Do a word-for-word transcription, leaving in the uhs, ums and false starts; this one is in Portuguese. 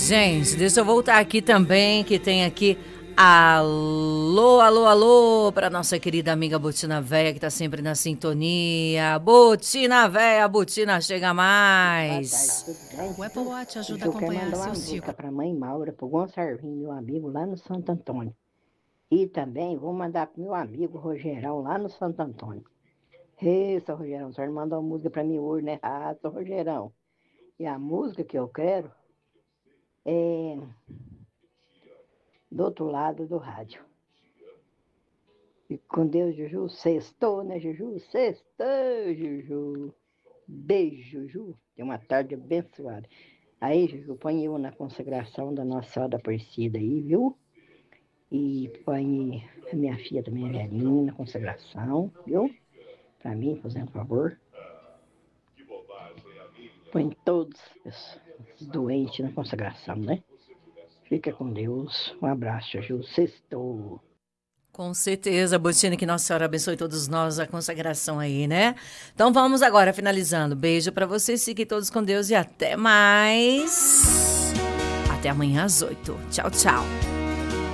Gente, deixa eu voltar aqui também, que tem aqui alô, alô, alô, para nossa querida amiga Botina Véia, que tá sempre na sintonia. Botina Véia, Botina chega Boa tarde, mais. tudo bem? O Apple Watch ajuda a Eu quero acompanhar mandar uma seu música ciclo. para a mãe Maura, para o Gonçalvinho, meu amigo, lá no Santo Antônio. E também vou mandar para meu amigo Rogerão, lá no Santo Antônio. Ei, seu Rogerão, o senhor mandou uma música para mim hoje, né? Ah, seu Rogerão. E a música que eu quero é Do Outro Lado do Rádio. E com Deus, Juju, sextou, né, Juju? Sextou, Juju. Beijo, Juju. Tem uma tarde abençoada. Aí, Juju, põe eu na consagração da Nossa Senhora da Aparecida aí, viu? E põe a minha filha também, a velhinha, na consagração, viu? Pra mim, fazendo favor. Põe todos os doentes na consagração, né? Fica com Deus. Um abraço, Juju. Sextou. Com certeza, Botina, que Nossa Senhora abençoe todos nós, a consagração aí, né? Então vamos agora, finalizando. Beijo pra vocês, fiquem todos com Deus e até mais. Até amanhã às oito. Tchau, tchau.